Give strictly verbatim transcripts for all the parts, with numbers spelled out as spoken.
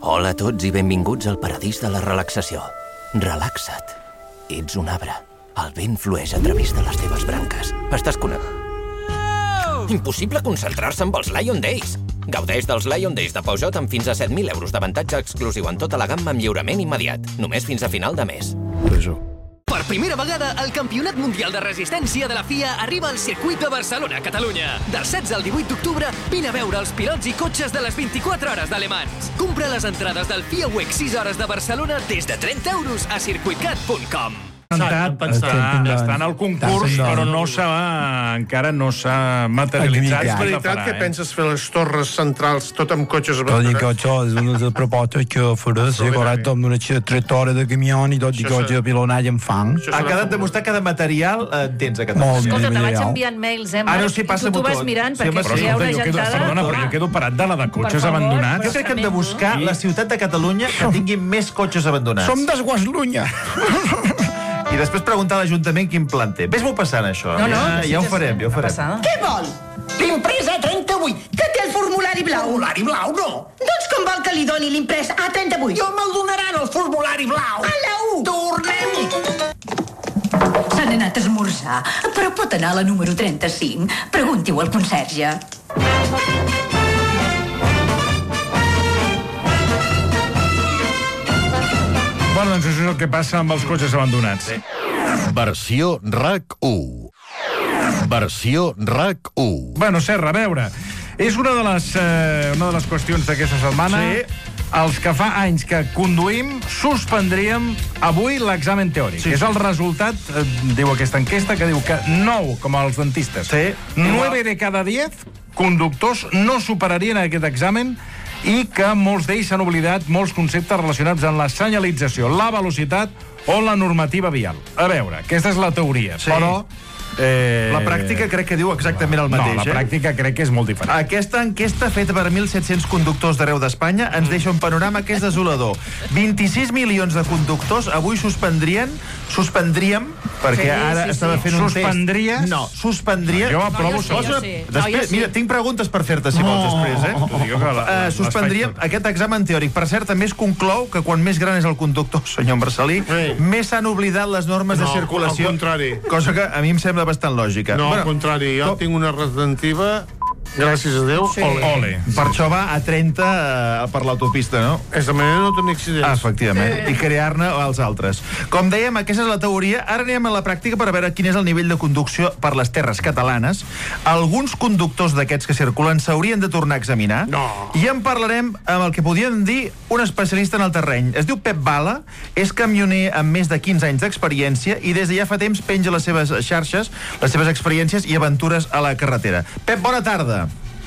Hola a tots i benvinguts al paradís de la relaxació. Relaxa't. Ets un arbre. El vent flueix a través de les teves branques. Estàs connectat. Oh! Impossible concentrar-se amb els Lion Days. Gaudeix dels Lion Days de Peugeot amb fins a set mil euros d'avantatge exclusiu en tota la gamma amb lliurament immediat. Només fins a final de mes. Peugeot. Per primera vegada, el Campionat Mundial de Resistència de la F I A arriba al circuit de Barcelona, Catalunya. Del setze al divuit d'octubre, vine a veure els pilots i cotxes de les vint-i-quatre hores d'Ale Mans. Compra les entrades del F I A Week sis hores de Barcelona des de trenta euros a circuitcat punt com. Està, està en el concurs, però no s'ha, encara no s'ha materialitzat. És veritat que penses fer les torres centrals tot amb cotxes abandonats? Tot i que això, proposta que faràs, correcte, amb una trajectòria de camion i tot i cotxe de pilonall en fang. Ha quedat demostrat que de material tens a Catalunya. Escolta, te vaig enviant mails, eh, Marc? Tu t'ho vas mirant, perquè si hi ha una gentada... Perdona, però jo quedo parat de la de cotxes abandonats. Jo crec que hem de buscar la ciutat de Catalunya que tingui més cotxes abandonats. Som d'Esguaslunya. I després preguntar a l'Ajuntament quin plan té. Ves-m'ho passant, això. No, no, ja, ja ho farem, ja ho farem. Què vol? L'imprès A trenta-vuit, que té el formulari blau. Formulari blau, no. Doncs com vol que li doni l'imprès A trenta-vuit? Jo me'l donaran, el formulari blau. A la u. Tornem-hi. S'han anat a esmorzar, però pot anar a la número trenta-cinc. Pregunti-ho al conserge. Bueno, doncs això és el que passa amb els cotxes abandonats. Versió RAC u. Versió RAC u. Bueno, Serra, a veure, és una de les, eh, una de les qüestions d'aquesta setmana. Sí. Els que fa anys que conduïm suspendríem avui l'examen teòric. Sí. És el resultat, eh, diu aquesta enquesta, que diu que nou, com els dentistes, sí. nueve de cada diez conductors no superarien aquest examen i que molts d'ells s'han oblidat molts conceptes relacionats amb la senyalització, la velocitat o la normativa vial. A veure, aquesta és la teoria, sí. però... Eh... La pràctica crec que diu exactament el mateix. No, la pràctica eh? crec que és molt diferent. Aquesta enquesta, feta per mil set-cents conductors d'arreu d'Espanya, ens deixa un panorama que és desolador. vint-i-sis milions de conductors avui suspendrien, suspendríem, perquè sí, ara sí, estava sí. fent un Suspendries? test. No, suspendria... No, jo aprovo no, jo sí, jo sí. Després, no, jo sí. Mira, tinc preguntes per fer-te, si vols, després, eh? Oh, oh, oh. Uh, suspendríem aquest examen teòric. Per cert, també es conclou que quan més gran és el conductor, senyor Marcelí, sí. més s'han oblidat les normes no, de circulació. Al contrari. Cosa que a mi em sembla bastant lògica. No, bueno, al contrari, jo to... tinc una retentiva, gràcies a Déu, sí. ole. ole. Per això va a trenta uh, per l'autopista, no? És de manera de no tenir accidents. Ah, efectivament, sí. i crear-ne als altres. Com dèiem, aquesta és la teoria. Ara anem a la pràctica per a veure quin és el nivell de conducció per les terres catalanes. Alguns conductors d'aquests que circulen s'haurien de tornar a examinar. No. I en parlarem amb el que podien dir un especialista en el terreny. Es diu Pep Bala, és camioner amb més de quinze anys d'experiència i des de ja fa temps penja les seves xarxes, les seves experiències i aventures a la carretera. Pep, bona tarda.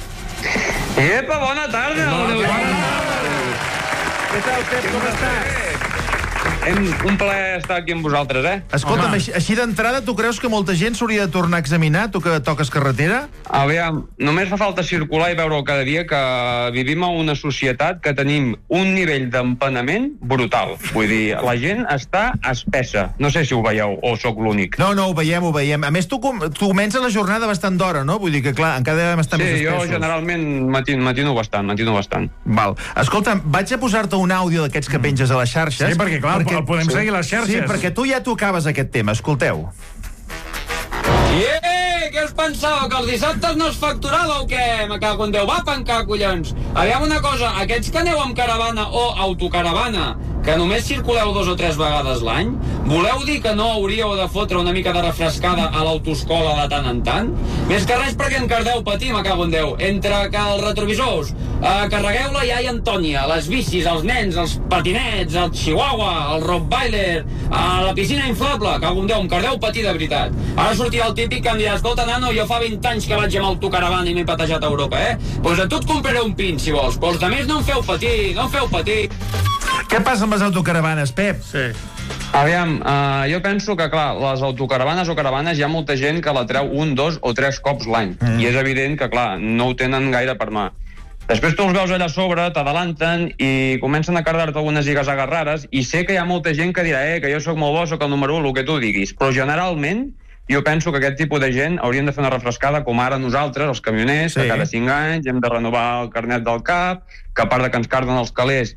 Epa, bona tarda! Bona tarda! Què tal, Pep, com estàs? Hem, un plaer estar aquí amb vosaltres, eh? Escolta'm, així, així d'entrada, tu creus que molta gent s'hauria de tornar a examinar, tu que toques carretera? Aviam, només fa falta circular i veure cada dia que vivim a una societat que tenim un nivell d'empenament brutal. Vull dir, la gent està espessa. No sé si ho veieu o sóc l'únic. No, no, ho veiem, ho veiem. A més, tu, com, tu comences la jornada bastant d'hora, no? Vull dir que, clar, encara devem estar sí, més espessos. Sí, jo generalment matino, matino bastant, matino bastant. Val. Escolta'm, vaig a posar-te un àudio d'aquests que penges a les xarxes. Sí, perquè, clar, perquè... el podem seguir a les xarxes. Sí, perquè tu ja tocaves aquest tema. Escolteu. Yeah! Què us pensàveu? Que els dissabtes no es facturava o què? Me cago en Déu, va pencar, collons! Aviam una cosa, aquests que aneu amb caravana o autocaravana, que només circuleu dos o tres vegades l'any, voleu dir que no hauríeu de fotre una mica de refrescada a l'autoescola de tant en tant? Més que res perquè encardeu patir, me cago en Déu. Entre que els retrovisors, eh, carregueu la iaia Antònia, les bicis, els nens, els patinets, el chihuahua, el rottweiler, a la piscina inflable, cago en Déu, encardeu patir de veritat. Ara sortirà el típic que em dirà, escolta, nano, jo fa vint anys que vaig amb autocaravana i m'he patejat a Europa, eh? Doncs pues a tu et compraré un pin, si vols. Però els altres no em feu patir, no em feu patir. Què passa amb les autocaravanes, Pep? Sí. Aviam, uh, jo penso que, clar, les autocaravanes o caravanes hi ha molta gent que la treu un, dos o tres cops l'any. Mm. I és evident que, clar, no ho tenen gaire per mà. Després tu els veus allà a sobre, t'adalanten i comencen a cardar-te algunes zigazagues rares i sé que hi ha molta gent que dirà eh, que jo sóc molt bo, sóc el número u, el que tu diguis. Però generalment jo penso que aquest tipus de gent haurien de fer una refrescada com ara nosaltres, els camioners, sí. que cada cinc anys hem de renovar el carnet del cap, que a part de que ens carden els calés